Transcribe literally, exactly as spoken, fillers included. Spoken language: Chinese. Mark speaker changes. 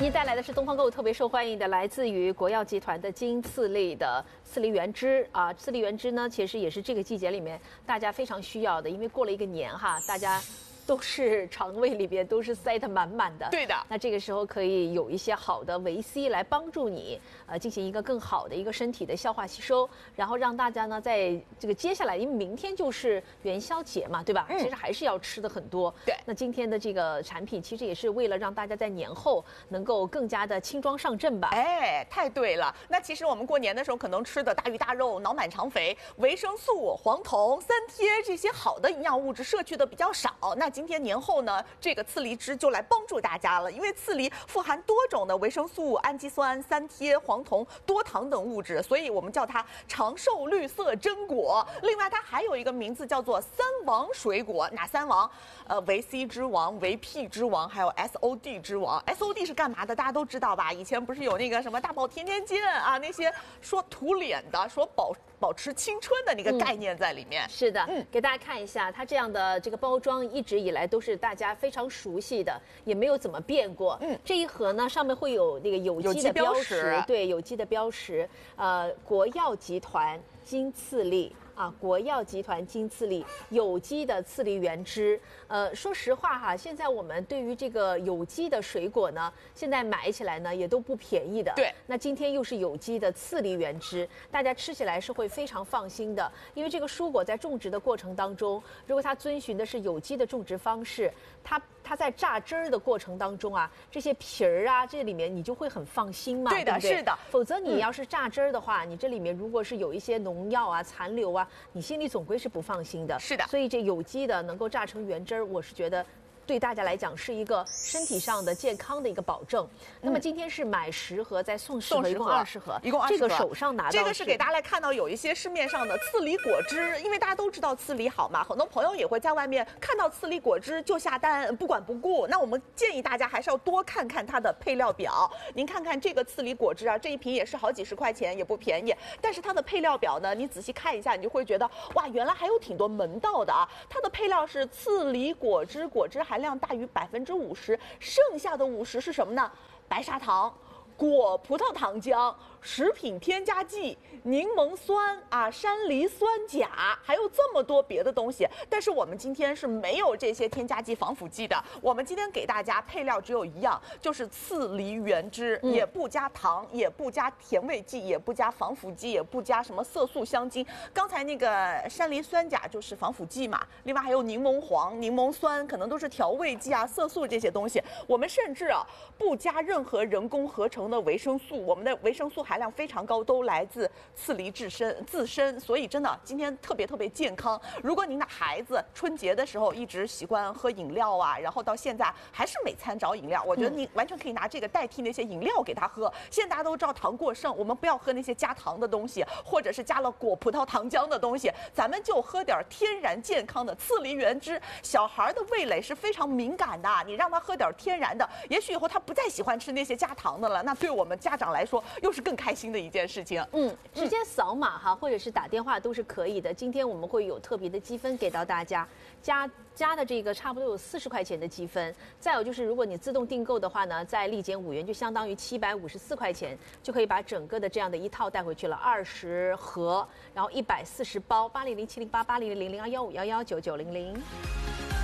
Speaker 1: 您带来的是东方购物特别受欢迎的，来自于国药集团的金次力的次梨原汁啊。次梨原汁呢，其实也是这个季节里面大家非常需要的，因为过了一个年哈，大家都是肠胃里边都是塞得满满的。
Speaker 2: 对的。
Speaker 1: 那这个时候可以有一些好的维 C 来帮助你，呃，进行一个更好的一个身体的消化吸收，然后让大家呢在这个接下来，因为明天就是元宵节嘛，对吧？嗯、其实还是要吃的很多。
Speaker 2: 对。
Speaker 1: 那今天的这个产品其实也是为了让大家在年后能够更加的轻装上阵吧。
Speaker 2: 哎，太对了。那其实我们过年的时候可能吃的大鱼大肉、脑满肠肥、维生素、黄酮、三贴这些好的营养物质摄取的比较少。那今天年后呢，这个次梨汁就来帮助大家了，因为次梨富含多种的维生素、氨基酸、三贴、黄酮、多糖等物质，所以我们叫它长寿绿色榛果。另外，它还有一个名字叫做三王水果，哪三王？呃，维 C 之王、维 P 之王，还有 S O D 之王。S O D 是干嘛的？大家都知道吧？以前不是有那个什么大宝甜甜健啊，那些说涂脸的，说保保持青春的那个概念在里面。
Speaker 1: 嗯、是的，嗯，给大家看一下，它这样的这个包装一直以来都是大家非常熟悉的，也没有怎么变过。嗯，这一盒呢上面会有那个有机的标识，对，有机的标识。呃，国药集团金次力。啊，国药集团金次力有机的次梨原汁，呃，说实话哈，现在我们对于这个有机的水果呢，现在买起来呢也都不便宜的。
Speaker 2: 对，
Speaker 1: 那今天又是有机的次梨原汁，大家吃起来是会非常放心的，因为这个蔬果在种植的过程当中，如果它遵循的是有机的种植方式，它它在榨汁儿的过程当中啊，这些皮儿啊，这里面你就会很放心嘛。
Speaker 2: 对的，
Speaker 1: 对不对？
Speaker 2: 是的。
Speaker 1: 否则你要是榨汁儿的话，嗯、你这里面如果是有一些农药啊、残留啊，你心里总归是不放心的。
Speaker 2: 是的，
Speaker 1: 所以这有机的能够榨成原汁儿，我是觉得对大家来讲是一个身体上的健康的一个保证。嗯、那么今天是买十盒再送十盒，一共二十盒，
Speaker 2: 一共二十盒。
Speaker 1: 这个手上拿到
Speaker 2: 这个是给大家来看到有一些市面上的次梨果汁，因为大家都知道次梨好嘛，很多朋友也会在外面看到次梨果汁就下单，不管不顾。那我们建议大家还是要多看看它的配料表。您看看这个次梨果汁啊，这一瓶也是好几十块钱，也不便宜。但是它的配料表呢，你仔细看一下，你就会觉得哇，原来还有挺多门道的啊。它的配料是次梨果汁，果汁含量大于百分之五十，剩下的五十是什么呢？白砂糖、果葡萄糖浆、食品添加剂、柠檬酸啊、山梨酸钾，还有这么多别的东西。但是我们今天是没有这些添加剂、防腐剂的。我们今天给大家配料只有一样，就是次梨原汁，嗯、也不加糖，也不加甜味剂，也不加防腐剂，也不加什么色素、香精。刚才那个山梨酸钾就是防腐剂嘛，另外还有柠檬黄、柠檬酸，可能都是调味剂啊、色素这些东西。我们甚至啊不加任何人工合成的维生素，我们的维生素含量非常高，都来自次梨自身自身，所以真的今天特别特别健康。如果您的孩子春节的时候一直习惯喝饮料啊，然后到现在还是每餐找饮料，我觉得你完全可以拿这个代替那些饮料给他喝。现在大家都知道糖过剩，我们不要喝那些加糖的东西，或者是加了果葡萄糖浆的东西，咱们就喝点天然健康的次梨原汁。小孩的味蕾是非常敏感的，你让他喝点天然的，也许以后他不再喜欢吃那些加糖的了，那对我们家长来说又是更开心的一件事情。
Speaker 1: 嗯，直接扫码哈，或者是打电话都是可以的。今天我们会有特别的积分给到大家，加加的这个差不多有四十块钱的积分。再有就是，如果你自动订购的话呢，再立减五元，就相当于七百五十四块钱，就可以把整个的这样的一套带回去了，二十盒，然后一百四十包，八零零七零八八零零零零二幺五幺幺九九零零。